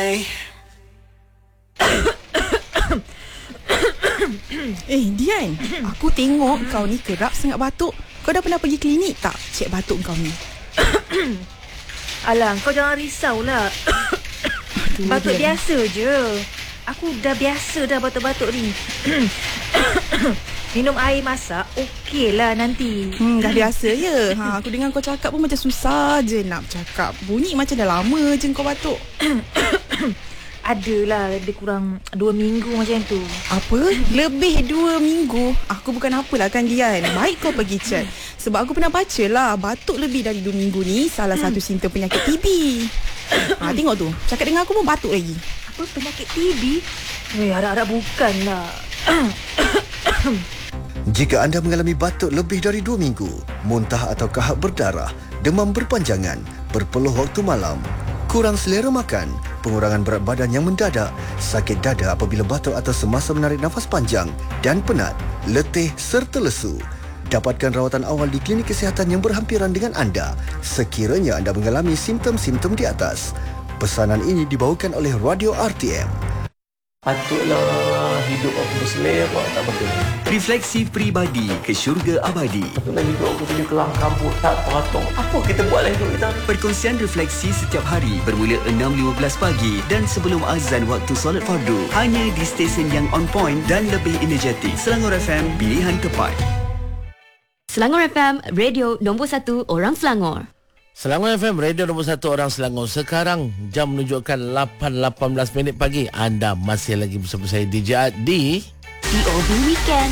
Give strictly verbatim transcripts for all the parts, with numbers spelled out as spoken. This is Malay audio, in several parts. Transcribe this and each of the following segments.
Hai. Eh Dian, aku tengok kau ni kerap sangat batuk. Kau dah pernah pergi klinik tak cek batuk kau ni? Alah, kau jangan risaulah. Aduh, Batuk Dian. biasa je. Aku dah biasa dah batuk-batuk ni. Minum air masak okey lah nanti. Hmm, dah biasa je. Ha, aku dengar kau cakap pun macam susah je nak cakap. Bunyi macam dah lama je kau batuk. Adalah lebih kurang dua minggu macam tu. Apa? Lebih dua minggu? Aku bukan apalah kan Dian. Baik kau pergi cek. Sebab aku pernah baca lah, batuk lebih dari dua minggu ni salah satu simptom penyakit T B. Ha, tengok tu. Cakap dengan aku pun batuk lagi. Apa penyakit T B? Eh, harap-harap bukanlah. Jika anda mengalami batuk lebih dari dua minggu, muntah atau kahak berdarah, demam berpanjangan, berpeluh waktu malam, kurang selera makan, pengurangan berat badan yang mendadak, sakit dada apabila batuk atau semasa menarik nafas panjang dan penat, letih serta lesu, dapatkan rawatan awal di klinik kesihatan yang berhampiran dengan anda sekiranya anda mengalami simptom-simptom di atas. Pesanan ini dibawakan oleh Radio R T M. Patutlah hidup aku berselera, tak betul. Refleksi peribadi ke syurga abadi. Patutlah hidup aku punya kelang kabut, tak teratur. Apa kita buat lah hidup kita ni? Perkongsian refleksi setiap hari bermula enam lima belas pagi dan sebelum azan waktu solat fardu. Hanya di stesen yang on point dan lebih energetik. Selangor F M, pilihan tepat. Selangor F M, radio nombor satu orang Selangor. Selangor F M, radio nombor satu orang Selangor. Sekarang jam menunjukkan lapan lapan belas minit pagi. Anda masih lagi bersama saya D J Ad di P O V Weekend.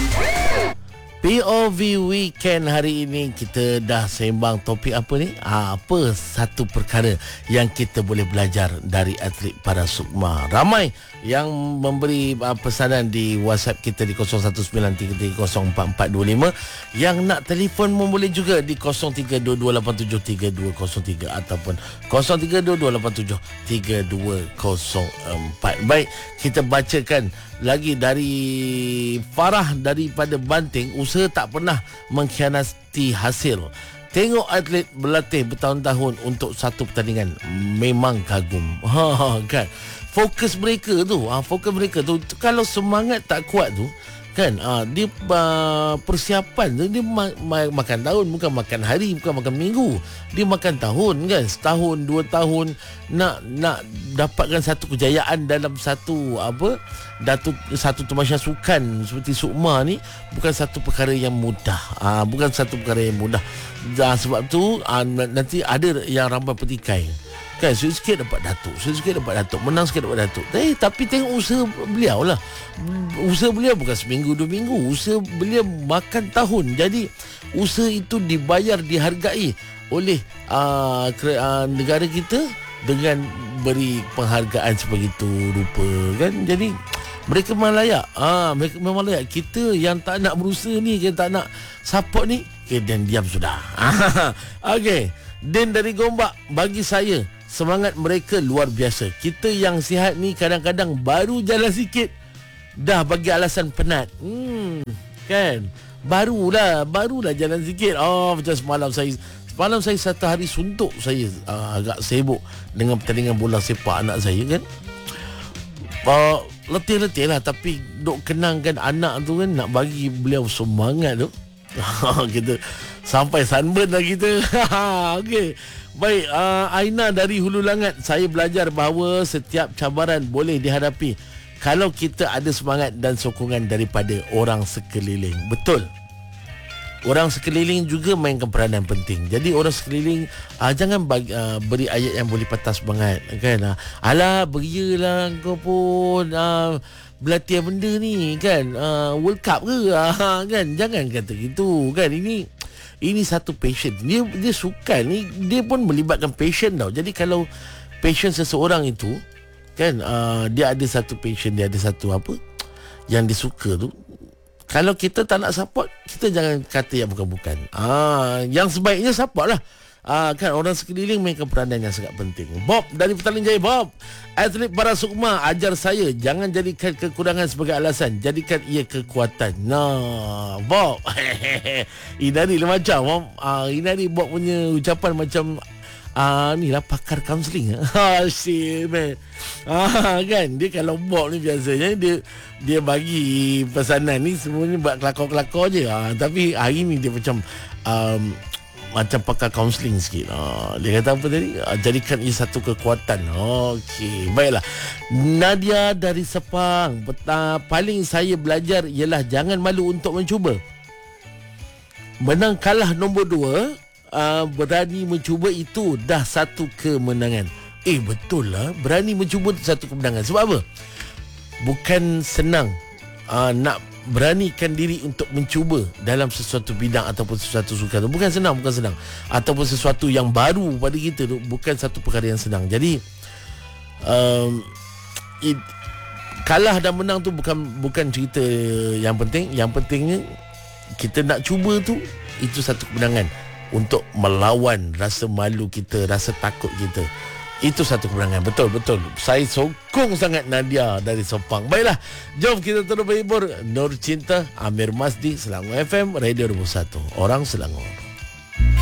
P O V Weekend. Hari ini kita dah sembang topik apa ni? Apa satu perkara yang kita boleh belajar dari atlet para sukma. Ramai yang memberi uh, pesanan di WhatsApp kita di kosong satu sembilan tiga tiga kosong empat empat dua lima. Yang nak telefon pun boleh juga di kosong tiga dua dua lapan tujuh tiga dua kosong tiga ataupun kosong tiga dua dua lapan tujuh tiga dua kosong empat. Baik, kita bacakan lagi dari Farah daripada Banting. Usaha tak pernah mengkhianati hasil. Tengok atlet berlatih bertahun-tahun untuk satu pertandingan, memang kagum. Ha, kan? Fokus mereka tu, ha, fokus mereka tu, kalau semangat tak kuat tu, kan, ha, dia uh, persiapan tu, dia ma- ma- makan tahun, bukan makan hari, bukan makan minggu. Dia makan tahun, kan, setahun, dua tahun nak nak dapatkan satu kejayaan dalam satu apa, datu, satu temasya sukan seperti Sukma ni bukan satu perkara yang mudah. Ha, bukan satu perkara yang mudah. Ha, sebab tu ha, nanti ada yang ramai petikai. Kan, sikit-sikit dapat datuk, sikit-sikit dapat datuk, menang sikit dapat datuk. Eh, tapi tengok usaha beliau lah. Usaha beliau bukan seminggu, dua minggu. Usaha beliau makan tahun. Jadi, usaha itu dibayar, dihargai oleh uh, uh, negara kita dengan beri penghargaan sebegitu rupa, kan. Jadi, mereka memang layak. Ah, mereka memang layak. Kita yang tak nak berusaha ni, kita tak nak support ni, okay, dan diam sudah. Okey. Dan dari Gombak, bagi saya, semangat mereka luar biasa. Kita yang sihat ni kadang-kadang baru jalan sikit dah bagi alasan penat. Hmm, kan? Barulah, barulah jalan sikit. Oh, macam semalam saya semalam saya satu hari suntuk saya uh, agak sibuk dengan pertandingan bola sepak anak saya, kan. Uh, letih-letih lah, tapi duk kenangkan anak tu, kan, nak bagi beliau semangat tu. Kita sampai sunburn lah kita. Okey. Baik, uh, Aina dari Hulu Langat, saya belajar bahawa setiap cabaran boleh dihadapi kalau kita ada semangat dan sokongan daripada orang sekeliling. Betul. Orang sekeliling juga mainkan peranan penting. Jadi orang sekeliling uh, jangan bagi, uh, beri ayat yang boleh patah semangat, kan. Uh, alah, berialah kau pun uh, berlatih benda ni, kan. Uh, World Cup ke? Uh, kan, jangan kata gitu, kan. Ini Ini satu passion. Dia dia sukan ni, dia pun melibatkan passion tau. Jadi kalau passion seseorang itu, kan, uh, dia ada satu passion, dia ada satu apa yang dia suka tu. Kalau kita tak nak support, kita jangan kata yang bukan-bukan. Ah, yang sebaiknya support lah. Ah, kan, orang sekeliling mainkan peranan yang sangat penting. Bob dari Petaling Jaya. Bob, atlet para sukma, ajar saya jangan jadikan kekurangan sebagai alasan, jadikan ia kekuatan. Nah, Bob. Ini hari macam ah, ini hari Bob punya ucapan macam Ah, ni lah pakar kaunseling. Ah, shit, man. Ah, kan dia kalau Bob ni biasanya dia dia bagi pesanan ni semuanya buat kelakor-kelakor je. Ah, tapi hari ni dia macam um, macam pakar kaunseling sikit. Ah, dia kata apa tadi? Ah, jadikan ia satu kekuatan. Okey, baiklah. Nadia dari Sepang. Peta, paling saya belajar ialah jangan malu untuk mencuba. Menang kalah nombor dua, uh, berani mencuba itu dah satu kemenangan. Eh, betul lah, berani mencuba itu satu kemenangan. Sebab apa? Bukan senang uh, nak beranikan diri untuk mencuba dalam sesuatu bidang ataupun sesuatu sukan. Bukan senang, bukan senang. Ataupun sesuatu yang baru pada kita tu bukan satu perkara yang senang. Jadi um, it, kalah dan menang tu bukan bukan cerita yang penting. Yang pentingnya kita nak cuba tu, itu satu kemenangan untuk melawan rasa malu kita, rasa takut kita. Itu satu kemenangan. Betul, betul. Saya sokong sangat Nadia dari Sepang. Baiklah, jom kita terus berhibur. Nur Cinta, Amir Masdi, Selangor F M, Radio dua puluh satu, Orang Selangor.